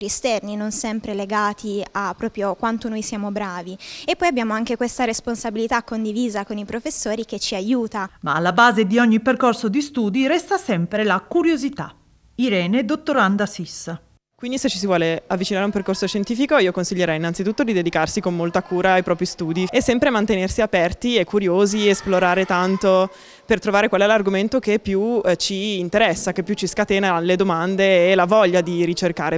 esterni, non sempre legati a proprio quanto noi siamo bravi, e poi abbiamo anche questa responsabilità condivisa con i professori che ci aiuta. Ma alla base di ogni percorso di studi resta sempre la curiosità. Irene, dottoranda SIS. Quindi se ci si vuole avvicinare a un percorso scientifico io consiglierei innanzitutto di dedicarsi con molta cura ai propri studi e sempre mantenersi aperti e curiosi, esplorare tanto per trovare qual è l'argomento che più ci interessa, che più ci scatena le domande e la voglia di ricercare.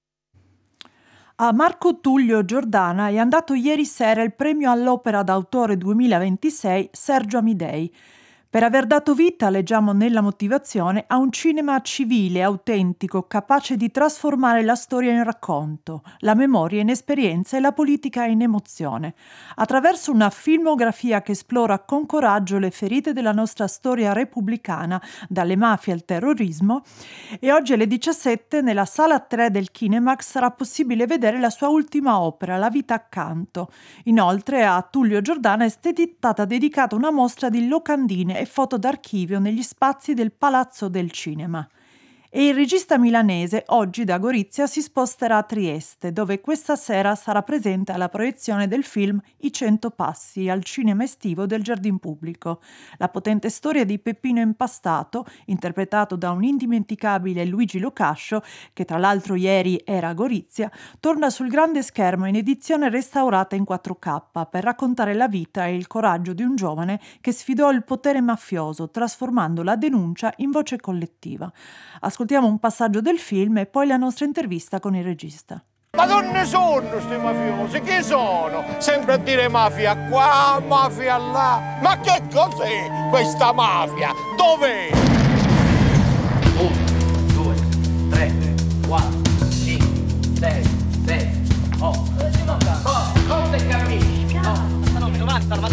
A Marco Tullio Giordana è andato ieri sera il premio all'opera d'autore 2026 Sergio Amidei, per aver dato vita, leggiamo nella motivazione, a un cinema civile, autentico, capace di trasformare la storia in racconto, la memoria in esperienza e la politica in emozione, attraverso una filmografia che esplora con coraggio le ferite della nostra storia repubblicana, dalle mafie al terrorismo. E oggi alle 17 nella sala 3 del Kinemax sarà possibile vedere la sua ultima opera, La vita accanto. Inoltre a Tullio Giordana è stata dedicata una mostra di locandine e foto d'archivio negli spazi del Palazzo del Cinema. E il regista milanese oggi da Gorizia si sposterà a Trieste, dove questa sera sarà presente alla proiezione del film I 100 passi al cinema estivo del Giardin Pubblico. La potente storia di Peppino Impastato, interpretato da un indimenticabile Luigi Locascio, che tra l'altro ieri era a Gorizia, torna sul grande schermo in edizione restaurata in 4K per raccontare la vita e il coraggio di un giovane che sfidò il potere mafioso, trasformando la denuncia in voce collettiva. Ascoltiamo un passaggio del film e poi la nostra intervista con il regista. Ma non ne sono questi mafiosi, che sono? Sempre a dire mafia qua, mafia là. Ma che cos'è questa mafia? Dov'è? 1, 2, 3, 4, 5, 6, 7, 8.